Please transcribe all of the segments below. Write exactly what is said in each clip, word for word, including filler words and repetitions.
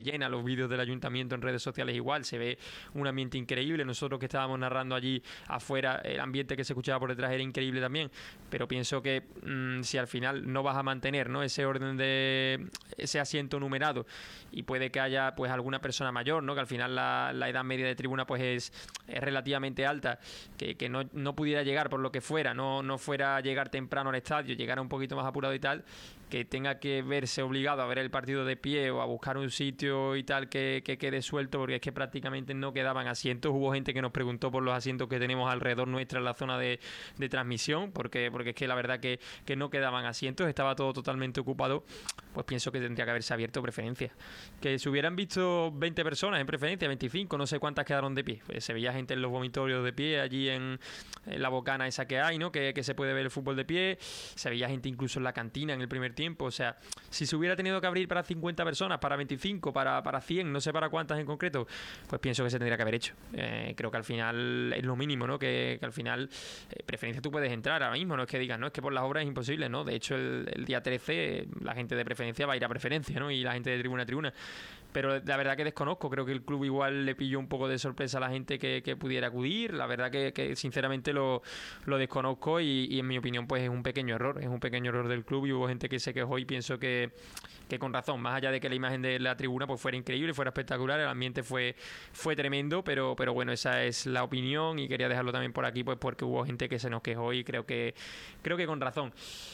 llena, los vídeos del ayuntamiento en redes sociales igual, se ve un ambiente increíble. Nosotros que estábamos narrando allí afuera, el ambiente que se escuchaba por detrás era increíble también, pero pienso que mmm, si al final no vas a mantener, ¿no?, ese orden de ese asiento numerado, y puede que haya pues alguna persona mayor, ¿no?, que al final la, la edad media de tribuna pues es, es relativamente alta, que, que no, no pudiera llegar por lo que fuera, no, no fuera a llegar temprano al estadio, llegara un poquito más apurado y tal, que tenga que verse obligado a ver el partido de pie o a buscar un sitio y tal que, que quede suelto, porque es que prácticamente no quedaban asientos. Hubo gente que nos preguntó por los asientos que tenemos alrededor nuestra en la zona de, de transmisión, porque, porque es que la verdad que, que no quedaban asientos, estaba todo totalmente ocupado. Pues pienso que tendría que haberse abierto preferencia, que se hubieran visto veinte personas en preferencia, veinticinco, no sé cuántas quedaron de pie, pues se veía gente en los vomitorios de pie, allí en, en la bocana esa que hay, ¿no?, que, que se puede ver el fútbol de pie, se veía gente incluso en la cantina en el primer tiempo. O sea, si se hubiera tenido que abrir para cincuenta personas, para veinticinco, para, para cien, no sé para cuántas en concreto, pues pienso que se tendría que haber hecho. Eh, creo que al final es lo mínimo, ¿no? Que, que al final, eh, preferencia tú puedes entrar ahora mismo, no es que digas, no, es que por las obras es imposible, ¿no? De hecho, el, el día trece la gente de preferencia va a ir a preferencia, ¿no? Y la gente de tribuna a tribuna. Pero la verdad que desconozco, creo que el club igual le pilló un poco de sorpresa a la gente que, que pudiera acudir. La verdad que, que sinceramente lo, lo desconozco y, y en mi opinión pues es un pequeño error, es un pequeño error del club, y hubo gente que se quejó y pienso que, que con razón, más allá de que la imagen de la tribuna pues fuera increíble, fuera espectacular, el ambiente fue, fue tremendo, pero, pero bueno, esa es la opinión y quería dejarlo también por aquí pues porque hubo gente que se nos quejó y creo que, creo que con razón.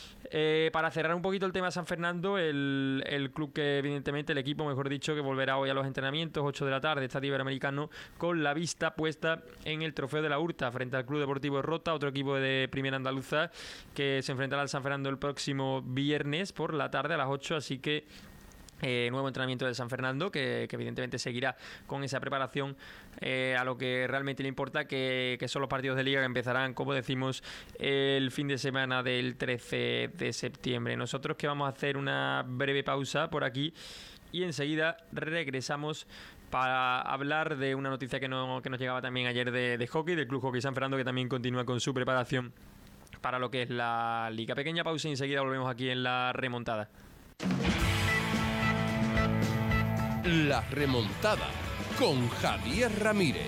Eh, para cerrar un poquito el tema de San Fernando, el, el club que evidentemente, el equipo mejor dicho, que volverá hoy a los entrenamientos, ocho de la tarde, Estadio Iberoamericano, con la vista puesta en el Trofeo de la Hurta frente al Club Deportivo Rota, otro equipo de Primera Andaluza que se enfrentará al San Fernando el próximo viernes por la tarde a las ocho, así que Eh, nuevo entrenamiento del San Fernando que, que evidentemente seguirá con esa preparación eh, a lo que realmente le importa, que, que son los partidos de liga que empezarán, como decimos, el fin de semana del trece de septiembre. Nosotros que vamos a hacer una breve pausa por aquí y enseguida regresamos para hablar de una noticia que, no, que nos llegaba también ayer de, de hockey, del Club Hockey San Fernando, que también continúa con su preparación para lo que es la liga. Pequeña pausa y enseguida volvemos aquí en La Remontada. La Remontada con Javier Ramírez.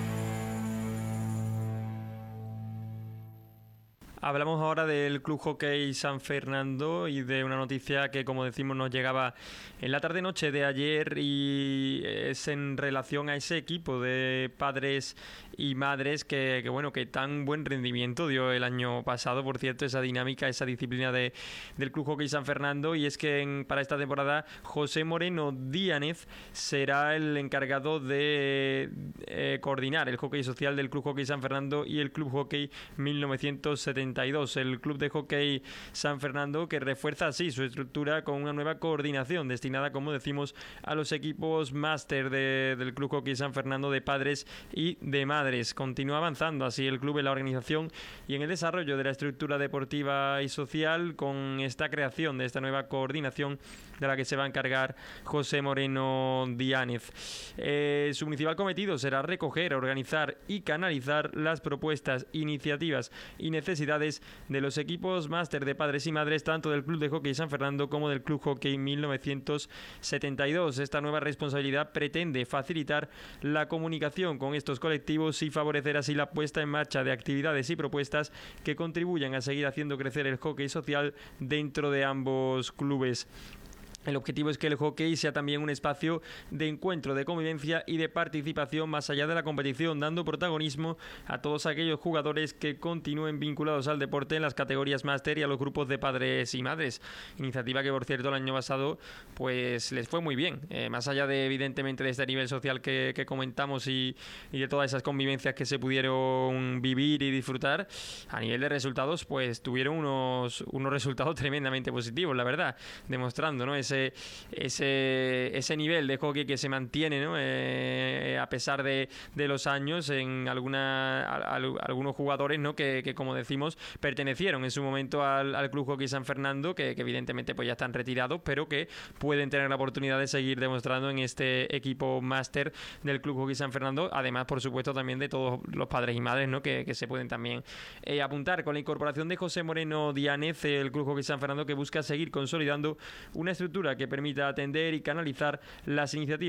Hablamos ahora del Club Hockey San Fernando y de una noticia que, como decimos, nos llegaba en la tarde-noche de ayer, y es en relación a ese equipo de padres y madres que, que bueno, que tan buen rendimiento dio el año pasado, por cierto, esa dinámica, esa disciplina de, del Club Hockey San Fernando, y es que en, para esta temporada José Moreno Díanez será el encargado de eh, coordinar el hockey social del Club Hockey San Fernando y el Club Hockey mil novecientos setenta y dos, el Club de Hockey San Fernando, que refuerza así su estructura con una nueva coordinación destinada, como decimos, a los equipos máster de, del Club Hockey San Fernando de padres y de madres. Continúa avanzando así el club en la organización y en el desarrollo de la estructura deportiva y social con esta creación de esta nueva coordinación de la que se va a encargar José Moreno Díanez. Eh, su principal cometido será recoger, organizar y canalizar las propuestas, iniciativas y necesidades de los equipos máster de padres y madres, tanto del Club de Hockey San Fernando como del Club Hockey mil novecientos setenta y dos. Esta nueva responsabilidad pretende facilitar la comunicación con estos colectivos y favorecer así la puesta en marcha de actividades y propuestas que contribuyan a seguir haciendo crecer el hockey social dentro de ambos clubes. El objetivo es que el hockey sea también un espacio de encuentro, de convivencia y de participación más allá de la competición, dando protagonismo a todos aquellos jugadores que continúen vinculados al deporte en las categorías máster y a los grupos de padres y madres. Iniciativa que, por cierto, el año pasado pues les fue muy bien, eh, más allá de evidentemente de este nivel social que, que comentamos y, y de todas esas convivencias que se pudieron vivir y disfrutar. A nivel de resultados pues tuvieron unos, unos resultados tremendamente positivos, la verdad, demostrando, ¿no?, ese Ese, ese nivel de hockey que se mantiene, ¿no?, eh, a pesar de, de los años en alguna, a, a, algunos jugadores, ¿no?, que, que como decimos pertenecieron en su momento al, al Club Hockey San Fernando, que, que evidentemente pues ya están retirados, pero que pueden tener la oportunidad de seguir demostrando en este equipo máster del Club Hockey San Fernando, además por supuesto también de todos los padres y madres, ¿no?, que, que se pueden también eh, apuntar. Con la incorporación de José Moreno Díanez, el Club Hockey San Fernando, que busca seguir consolidando una estructura que permita atender y canalizar las iniciativas